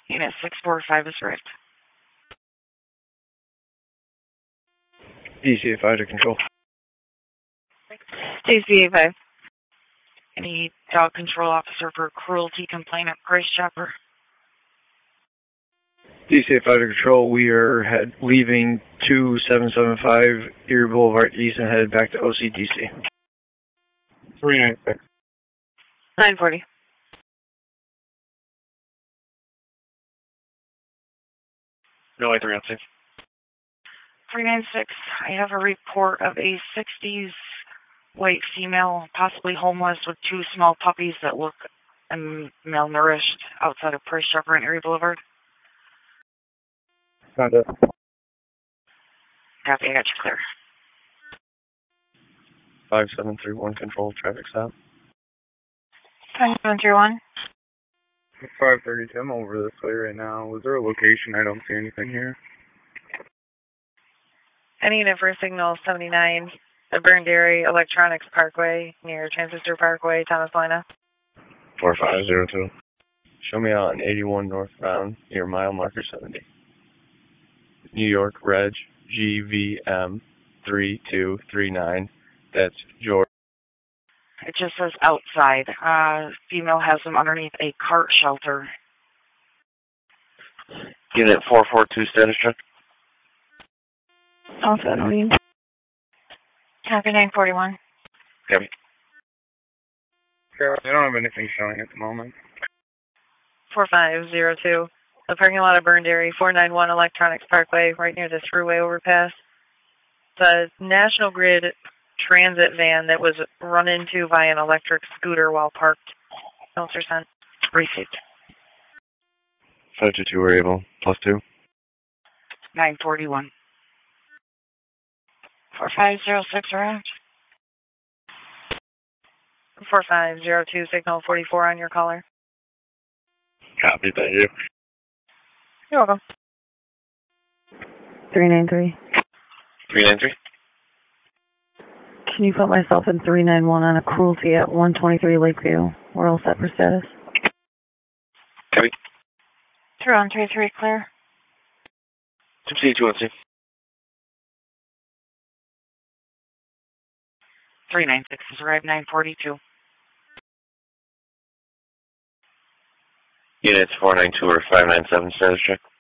Unit 645 is arrived. DCA 5 to control. DCA 5. Any dog control officer for cruelty complaint at Price Chopper? DCA 5 to control. We are leaving 2775 Erie Boulevard East and headed back to OCDC. 396. 940. No, 396. 396. I have a report of a 60s white female, possibly homeless, with two small puppies that look malnourished outside of Price Chopper and Erie Boulevard. Found it. Copy, I got you clear. 5731 control traffic stop. 5731. 532. I'm over this way right now. Was there a location? I don't see anything here. Any unit for signal 79, the Burned Area Electronics Parkway near Transistor Parkway, Thomas Lina. 4502. Show me out on 81 northbound near mile marker 70. New York Reg GVM 3239. That's George. It just says outside. Female has them underneath a cart shelter. Unit 442 status check. Also, Copy 941. Copy. I don't have anything showing at the moment. 4502. The parking lot of Burned Area, 491 Electronics Parkway, right near the thruway overpass. The National Grid transit van that was run into by an electric scooter while parked. Notes are sent. Received. 522 were able. +2. 941. 4506 around. 4502, signal 44 on your caller. Copy, thank you. You're welcome. 393. 393. Can you put myself in 391 on a cruelty at 123 Lakeview? We're all set for status. Copy. 3133 clear. 212. 396 has arrived, 942. Units 492 or 597 status check.